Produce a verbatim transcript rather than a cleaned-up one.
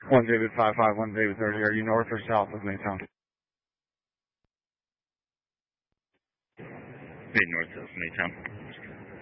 One David five five, one David thirty. Are you north or south of Maytown? Mid north of Maytown.